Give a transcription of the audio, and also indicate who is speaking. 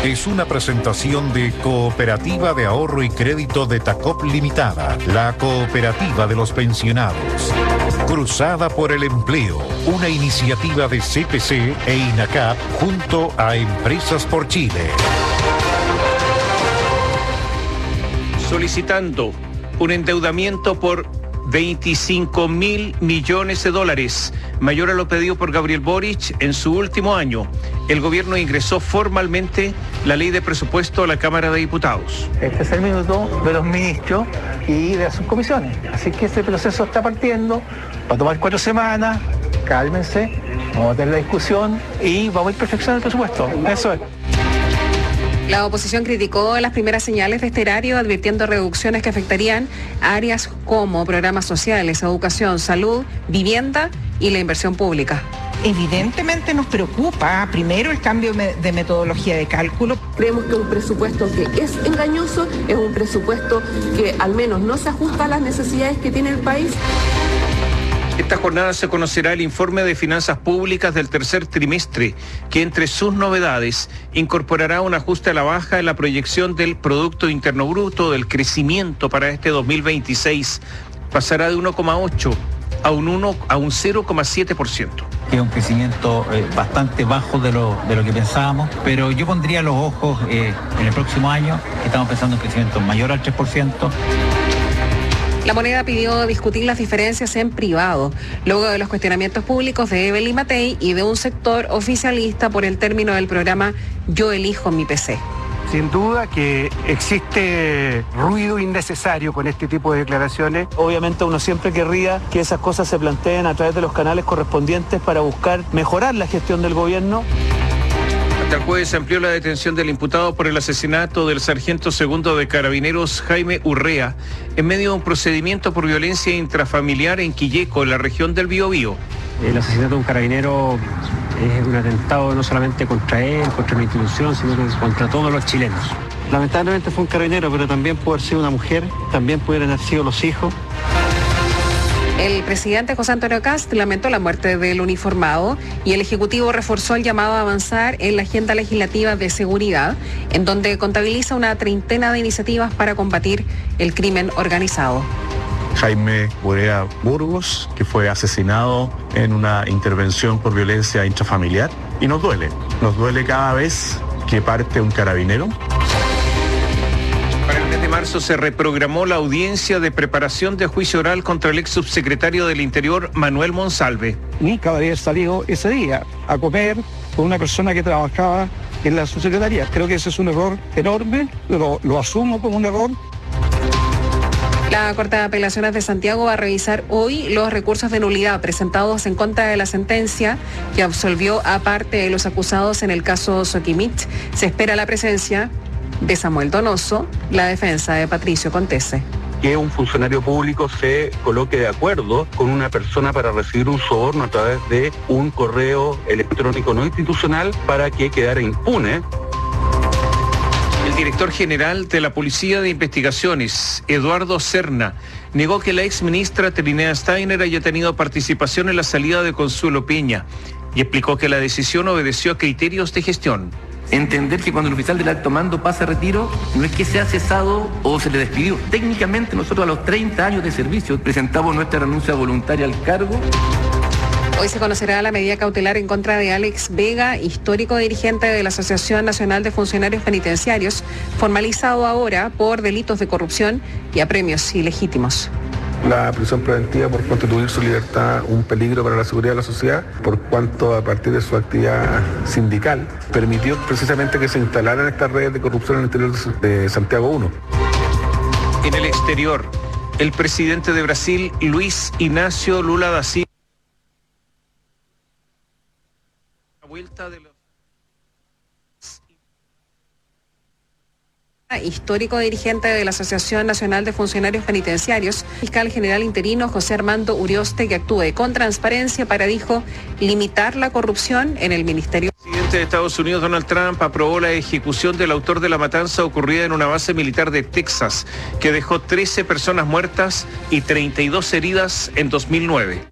Speaker 1: Es una presentación de Cooperativa de Ahorro y Crédito de Tacop Limitada, la cooperativa de los pensionados. Cruzada por el Empleo, una iniciativa de CPC e INACAP junto a Empresas por Chile.
Speaker 2: Solicitando un endeudamiento por 25.000 millones de dólares, mayor a lo pedido por Gabriel Boric en su último año. El gobierno ingresó formalmente la ley de presupuesto a la Cámara de Diputados.
Speaker 3: Este es el minuto de los ministros y de las subcomisiones. Así que este proceso está partiendo, va a tomar 4 semanas, cálmense, vamos a tener la discusión y vamos a ir perfeccionando el presupuesto. Eso es.
Speaker 4: La oposición criticó las primeras señales de este erario, advirtiendo reducciones que afectarían áreas como programas sociales, educación, salud, vivienda y la inversión pública.
Speaker 5: Evidentemente nos preocupa primero el cambio de metodología de cálculo.
Speaker 6: Creemos que es un presupuesto que es engañoso, es un presupuesto que al menos no se ajusta a las necesidades que tiene el país.
Speaker 2: Esta jornada se conocerá el informe de finanzas públicas del tercer trimestre, que entre sus novedades incorporará un ajuste a la baja en la proyección del Producto Interno Bruto, del crecimiento para este 2026. Pasará de 1,8 a un 0,7%.
Speaker 7: Que es un crecimiento bastante bajo de lo que pensábamos, pero yo pondría los ojos en el próximo año, que estamos pensando en crecimiento mayor al 3%.
Speaker 4: La Moneda pidió discutir las diferencias en privado, luego de los cuestionamientos públicos de Evelyn Matei y de un sector oficialista por el término del programa Yo elijo mi PC.
Speaker 8: Sin duda que existe ruido innecesario con este tipo de declaraciones.
Speaker 9: Obviamente uno siempre querría que esas cosas se planteen a través de los canales correspondientes para buscar mejorar la gestión del gobierno.
Speaker 2: Hasta el jueves se amplió la detención del imputado por el asesinato del sargento segundo de Carabineros Jaime Urrea en medio de un procedimiento por violencia intrafamiliar en Quilleco, en la región del Biobío.
Speaker 10: El asesinato de un carabinero es un atentado no solamente contra él, contra la institución, sino contra todos los chilenos.
Speaker 9: Lamentablemente fue un carabinero, pero también pudo haber sido una mujer, también pudieran haber sido los hijos.
Speaker 4: El presidente José Antonio Kast lamentó la muerte del uniformado y el Ejecutivo reforzó el llamado a avanzar en la agenda legislativa de seguridad, en donde contabiliza una treintena de iniciativas para combatir el crimen organizado.
Speaker 11: Jaime Urrea Burgos, que fue asesinado en una intervención por violencia intrafamiliar, y nos duele cada vez que parte un carabinero.
Speaker 2: Para el mes de marzo se reprogramó la audiencia de preparación de juicio oral contra el ex subsecretario del Interior, Manuel Monsalve.
Speaker 3: Nunca habría haber salido ese día a comer con una persona que trabajaba en la subsecretaría. Creo que ese es un error enorme, lo asumo como un error.
Speaker 4: La Corte de Apelaciones de Santiago va a revisar hoy los recursos de nulidad presentados en contra de la sentencia que absolvió a parte de los acusados en el caso Soquimich. Se espera la presencia de Samuel Donoso, la defensa de Patricio Contese.
Speaker 12: Que un funcionario público se coloque de acuerdo con una persona para recibir un soborno a través de un correo electrónico no institucional para que quedara impune.
Speaker 2: El director general de la Policía de Investigaciones, Eduardo Serna, negó que la exministra Trinidad Steiner haya tenido participación en la salida de Consuelo Peña y explicó que la decisión obedeció a criterios de gestión.
Speaker 13: Entender que cuando el oficial del alto mando pasa a retiro, no es que sea cesado o se le despidió. Técnicamente nosotros a los 30 años de servicio presentamos nuestra renuncia voluntaria al cargo.
Speaker 4: Hoy se conocerá la medida cautelar en contra de Alex Vega, histórico dirigente de la Asociación Nacional de Funcionarios Penitenciarios, formalizado ahora por delitos de corrupción y apremios ilegítimos.
Speaker 14: La prisión preventiva por constituir su libertad un peligro para la seguridad de la sociedad, por cuanto a partir de su actividad sindical permitió precisamente que se instalaran estas redes de corrupción en el interior de Santiago 1.
Speaker 2: En el exterior, el presidente de Brasil, Luis Ignacio Lula da Silva,
Speaker 4: histórico dirigente de la Asociación Nacional de Funcionarios Penitenciarios, fiscal general interino José Armando Urioste, que actúe con transparencia para, dijo, limitar la corrupción en el ministerio.
Speaker 2: El presidente de Estados Unidos, Donald Trump, aprobó la ejecución del autor de la matanza ocurrida en una base militar de Texas, que dejó 13 personas muertas y 32 heridas en 2009.